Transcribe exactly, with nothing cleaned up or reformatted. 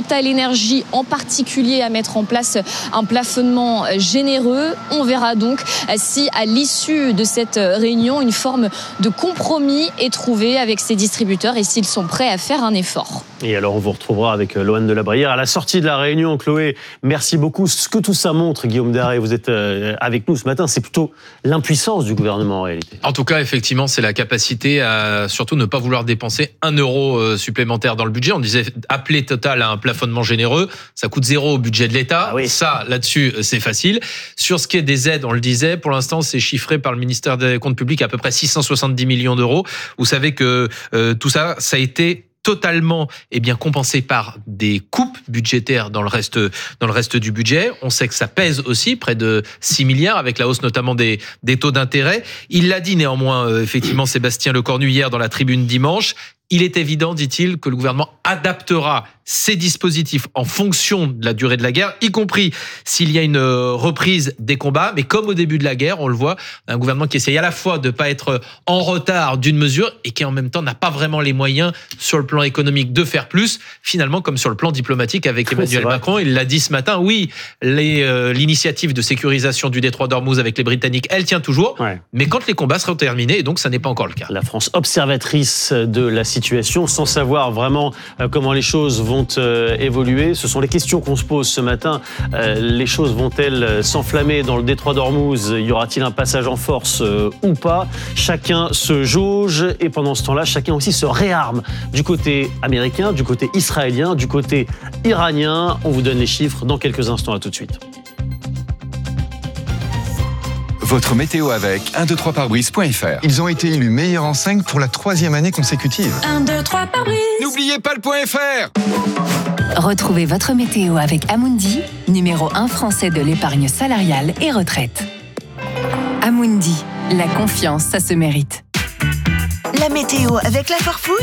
Total Energy en particulier à mettre en place un plafonnement généreux. On verra donc si à l'issue de cette réunion, une forme de compromis est trouvée avec ces distributeurs et s'ils sont prêts à faire un effort. Et alors on vous retrouvera avec Loane Delabrière à la sortie de la réunion. Chloé, merci beaucoup. Ce que tout ça montre, Guillaume Daré, vous êtes avec nous ce matin, c'est plutôt l'impuissance du gouvernement en réalité. En tout cas, effectivement, c'est la capacité à surtout ne pas vouloir dépenser un euro supplémentaire dans le budget. On disait appeler Total à un plafonnement généreux, ça coûte zéro au budget de l'État. Ah oui. Ça, là-dessus, c'est facile. Sur ce qui est des aides, on le disait, pour l'instant, c'est chiffré par le ministère des Comptes publics à peu près six cent soixante-dix millions d'euros. Vous savez que euh, tout ça, ça a été totalement eh bien compensé par des coupes budgétaires dans le reste dans le reste du budget. On sait que ça pèse aussi près de six milliards avec la hausse notamment des des taux d'intérêt. Il l'a dit néanmoins euh, effectivement Sébastien Lecornu hier dans la tribune dimanche. Il est évident, dit-il, que le gouvernement adaptera ses dispositifs en fonction de la durée de la guerre, y compris s'il y a une reprise des combats. Mais comme au début de la guerre, on le voit, un gouvernement qui essaye à la fois de ne pas être en retard d'une mesure et qui en même temps n'a pas vraiment les moyens sur le plan économique de faire plus. Finalement, comme sur le plan diplomatique avec Emmanuel Macron, il l'a dit ce matin, oui, les, euh, l'initiative de sécurisation du détroit d'Ormuz avec les Britanniques, elle tient toujours, ouais. Mais quand les combats seront terminés, et donc ça n'est pas encore le cas. La France observatrice de la situation, sans savoir vraiment comment les choses vont euh, évoluer. Ce sont les questions qu'on se pose ce matin. Euh, les choses vont-elles s'enflammer dans le détroit d'Ormuz ? Y aura-t-il un passage en force euh, ou pas ? Chacun se jauge et pendant ce temps-là, chacun aussi se réarme du côté américain, du côté israélien, du côté iranien. On vous donne les chiffres dans quelques instants. À tout de suite. Votre météo avec un deux trois pare-brise point f r. Ils ont été élus meilleure enseigne pour la troisième année consécutive. un deux trois pare-brise. N'oubliez pas le point .fr. Retrouvez votre météo avec Amundi, numéro un français de l'épargne salariale et retraite. Amundi, la confiance, ça se mérite. La météo avec la Farfouille.